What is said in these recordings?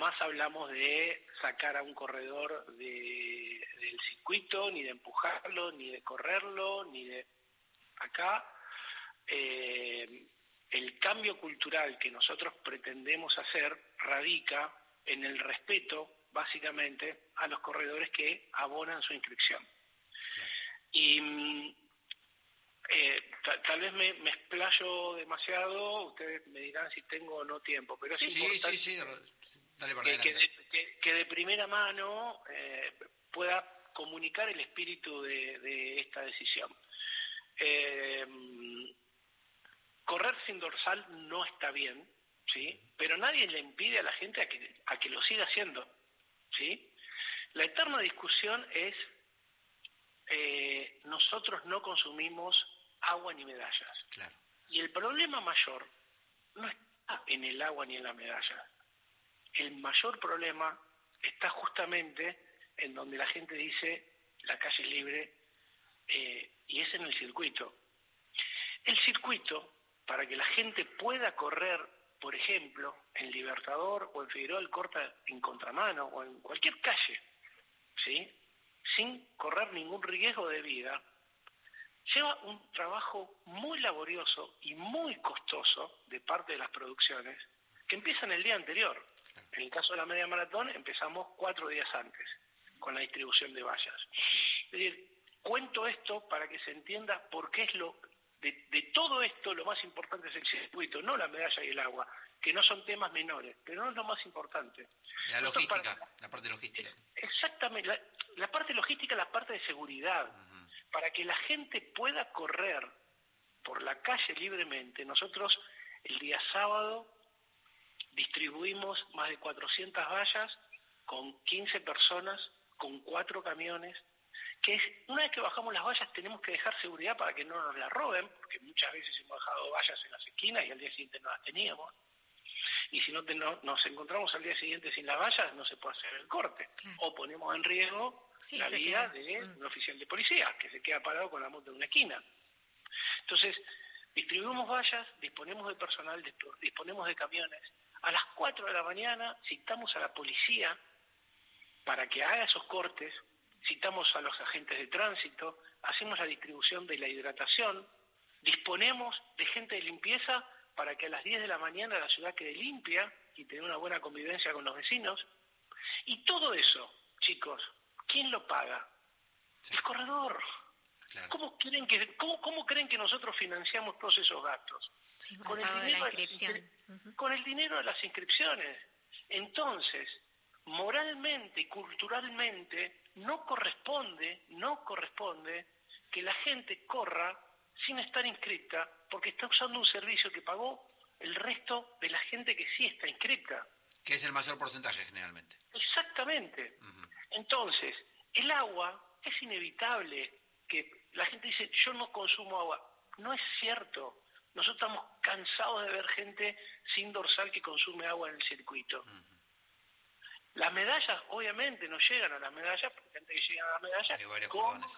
jamás hablamos de sacar a un corredor del circuito, ni de empujarlo, ni de correrlo, ni de... Acá el cambio cultural que nosotros pretendemos hacer radica en el respeto, básicamente, a los corredores que abonan su inscripción. Y tal vez me explayo demasiado, ustedes me dirán si tengo o no tiempo, pero sí, es importante sí. Dale para adelante. Que de primera mano pueda comunicar el espíritu de esta decisión. Correr sin dorsal no está bien, ¿sí? Pero nadie le impide a la gente a que lo siga haciendo, ¿sí? La eterna discusión es nosotros no consumimos agua ni medallas. Claro. Y el problema mayor no está en el agua ni en la medalla. El mayor problema está justamente en donde la gente dice la calle es libre, y es en el circuito. El circuito, para que la gente pueda correr, por ejemplo, en Libertador o en Figueroa Alcorta en contramano o en cualquier calle, ¿sí?, sin correr ningún riesgo de vida, lleva un trabajo muy laborioso y muy costoso de parte de las producciones que empiezan el día anterior. En el caso de la media maratón empezamos 4 días antes con la distribución de vallas. Es decir, cuento esto para que se entienda por qué es de todo esto lo más importante es el circuito, no la medalla y el agua, que no son temas menores, pero no es lo más importante. La logística, la parte logística. Exactamente, la parte logística, la parte de seguridad. Uh-huh. Para que la gente pueda correr por la calle libremente, nosotros el día sábado distribuimos más de 400 vallas con 15 personas, con 4 camiones, que una vez que bajamos las vallas tenemos que dejar seguridad para que no nos la roben, porque muchas veces hemos dejado vallas en las esquinas y al día siguiente no las teníamos. Y si no nos encontramos al día siguiente sin las vallas, no se puede hacer el corte. Claro. O ponemos en riesgo la vida de un oficial de policía, que se queda parado con la moto en una esquina. Entonces, distribuimos vallas, disponemos de personal, disponemos de camiones. A las 4 de la mañana citamos a la policía para que haga esos cortes, citamos a los agentes de tránsito, hacemos la distribución de la hidratación, disponemos de gente de limpieza para que a las 10 de la mañana la ciudad quede limpia y tener una buena convivencia con los vecinos. Y todo eso, chicos, ¿quién lo paga? Sí. El corredor. Claro. ¿Cómo creen que nosotros financiamos todos esos gastos? Sí, con el dinero de la inscripción. Con el dinero de las inscripciones. Entonces, moralmente y culturalmente no corresponde que la gente corra sin estar inscripta porque está usando un servicio que pagó el resto de la gente que sí está inscripta. Que es el mayor porcentaje generalmente. Exactamente. Uh-huh. Entonces, el agua es inevitable que la gente dice yo no consumo agua. No es cierto. Nosotros estamos cansados de ver gente sin dorsal que consume agua en el circuito. Uh-huh. Las medallas, obviamente, no llegan a las medallas, porque gente que llega a las medallas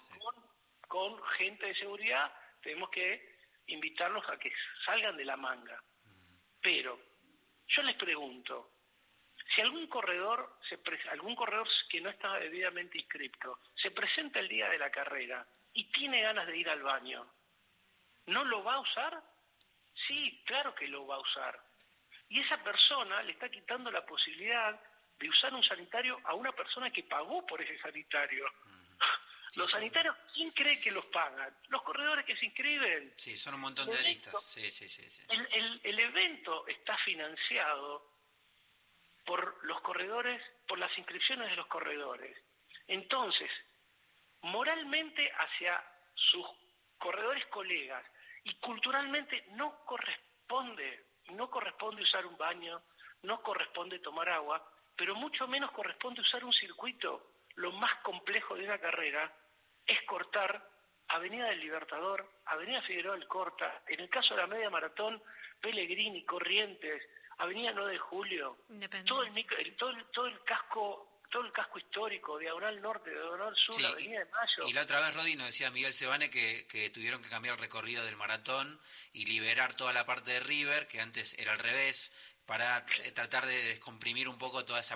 con gente de seguridad, tenemos que invitarlos a que salgan de la manga. Uh-huh. Pero yo les pregunto, si algún corredor que no está debidamente inscripto se presenta el día de la carrera y tiene ganas de ir al baño, ¿no lo va a usar? Sí, claro que lo va a usar. Y esa persona le está quitando la posibilidad de usar un sanitario a una persona que pagó por ese sanitario. Sí, los sanitarios, ¿quién cree que los pagan? Los corredores que se inscriben. Sí, son un montón de listas. Sí. El evento está financiado por los corredores, por las inscripciones de los corredores. Entonces, moralmente hacia sus corredores colegas y culturalmente no corresponde usar un baño, no corresponde tomar agua, pero mucho menos corresponde usar un circuito. Lo más complejo de una carrera es cortar Avenida del Libertador, Avenida Figueroa Alcorta, en el caso de la media maratón, Pellegrini, Corrientes, Avenida 9 de Julio, todo el casco histórico, Diagonal Norte, Diagonal Sur, sí, Avenida de Mayo. Y la otra vez, Rodi, nos decía Miguel Sebane que tuvieron que cambiar el recorrido del maratón y liberar toda la parte de River, que antes era al revés, para tratar de descomprimir un poco toda esa